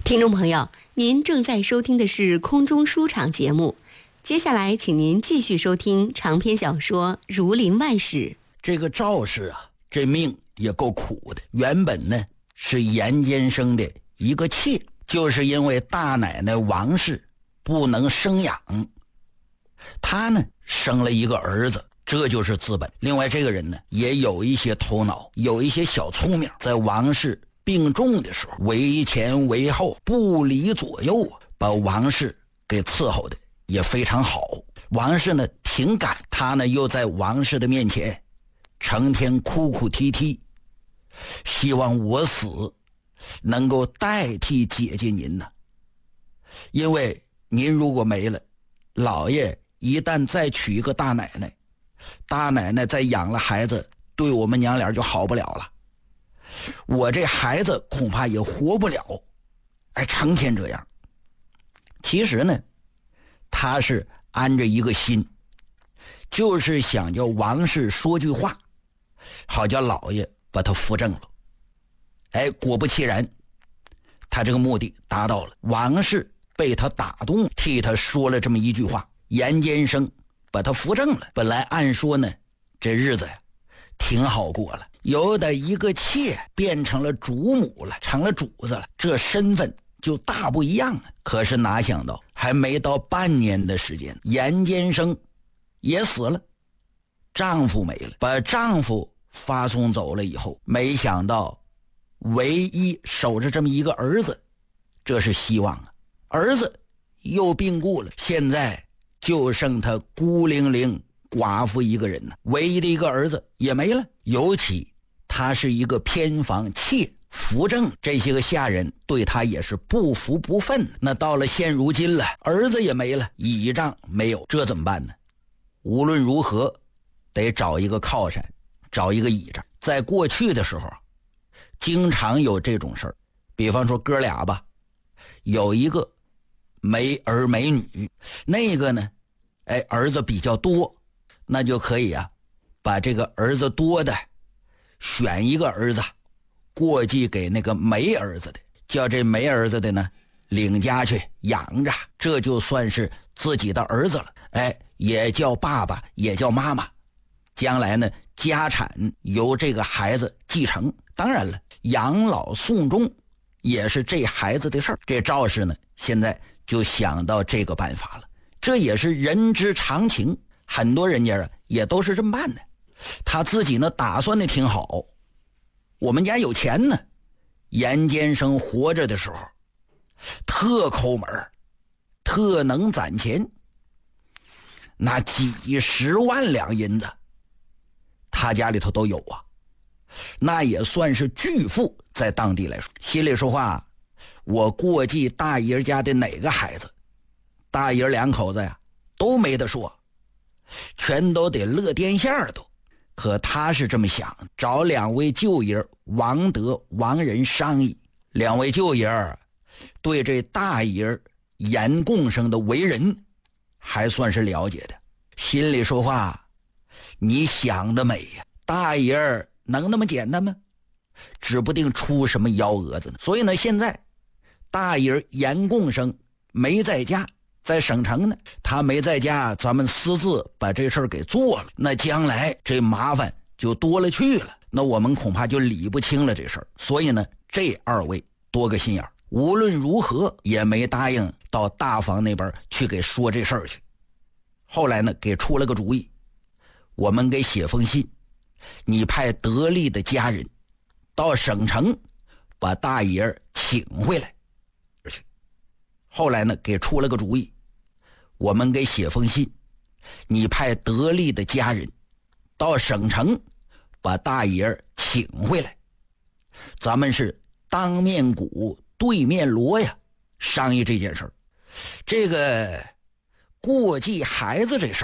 听众朋友，您正在收听的是空中书场节目，接下来请您继续收听长篇小说《儒林外史》。 这个赵氏啊，这命也够苦的。原本呢是严监生的一个妾，就是因为大奶奶王氏不能生养，他呢生了一个儿子，这就是资本。另外这个人呢也有一些头脑，有一些小聪明，在王氏病重的时候，为前为后，不离左右，把王氏给伺候的也非常好。王氏呢挺感，他呢又在王氏的面前成天哭哭啼啼，希望我死能够代替姐姐您呢。因为您如果没了，老爷一旦再娶一个大奶奶，大奶奶再养了孩子，对我们娘俩就好不了了，我这孩子恐怕也活不了。成天这样。其实呢他是安着一个心，就是想叫王氏说句话，好叫老爷把他扶正了。果不其然，他这个目的达到了。王氏被他打动，替他说了这么一句话，严监生把他扶正了。本来按说呢这日子呀挺好过了，由的一个妾变成了主母了，成了主子了，这身份就大不一样了。可是哪想到还没到半年的时间，严监生也死了，丈夫没了，把丈夫发送走了以后，没想到唯一守着这么一个儿子，这是希望啊，儿子又病故了，现在就剩他孤零零寡妇一个人呢，唯一的一个儿子也没了。尤其他是一个偏房妾，扶正，这些个下人对他也是不服不忿。那到了现如今了，儿子也没了，倚仗没有，这怎么办呢？无论如何得找一个靠山，找一个倚仗。在过去的时候经常有这种事儿，比方说哥俩吧，有一个没儿没女，那个呢儿子比较多，那就可以啊把这个儿子多的选一个儿子过继给那个没儿子的，叫这没儿子的呢领家去养着，这就算是自己的儿子了。也叫爸爸也叫妈妈，将来呢家产由这个孩子继承。当然了，养老送终也是这孩子的事儿。这赵氏呢现在就想到这个办法了，这也是人之常情，很多人家也都是这么办的。他自己呢打算的挺好，我们家有钱呢。严监生活着的时候特抠门，特能攒钱，那几十万两银子他家里头都有啊，那也算是巨富，在当地来说。心里说话，我过继大爷家的哪个孩子，大爷两口子呀都没得说，全都得乐颠下都。可他是这么想，找两位舅爷王德、王仁商议。两位舅爷对这大爷严共生的为人还算是了解的，心里说话，你想得美呀，大爷能那么简单吗？指不定出什么幺蛾子呢。所以呢现在大爷严共生没在家，在省城呢，他没在家，咱们私自把这事儿给做了，那将来这麻烦就多了去了，那我们恐怕就理不清了这事儿。所以呢这二位多个心眼，无论如何也没答应到大房那边去给说这事儿去。后来呢给出了个主意，我们给写封信，你派得力的家人到省城把大爷请回来。后来呢给出了个主意，我们给写封信，你派得力的家人到省城把大爷请回来，咱们是当面鼓对面锣呀，商议这件事儿。这个过继孩子这事儿